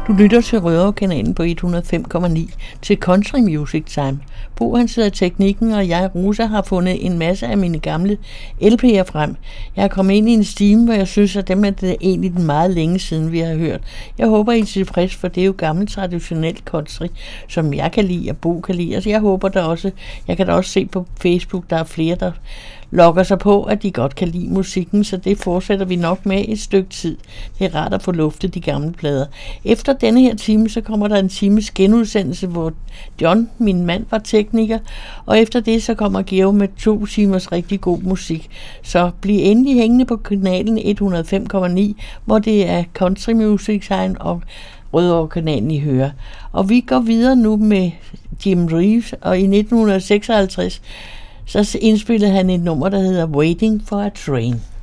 Du lytter til Rødovre-kanalen på 105,9 til Country Music Time. Bo han sidder i teknikken, og jeg, Rosa, har fundet en masse af mine gamle LP'er frem. Jeg er kommet ind i en stime, hvor jeg synes, at dem er det egentlig meget længe siden, vi har hørt. Jeg håber, I er tilfreds, for det er jo gammel traditionel country, som jeg kan lide og Bo kan lide. Altså, jeg håber da også, jeg kan da også se på Facebook, der er flere, der logger sig på, at de godt kan lide musikken, så det fortsætter vi nok med et stykke tid. Det er rart at få luftet de gamle plader. Efter denne her time, så kommer der en times genudsendelse, hvor John, min mand, var tekniker, og efter det, så kommer Geo med 2 timers rigtig god musik. Så bliv endelig hængende på kanalen 105,9, hvor det er Country Music Time og Rødovre-kanalen, I hører. Og vi går videre nu med Jim Reeves, og i 1956, så indspillede han et nummer, der hedder Waiting for a Train.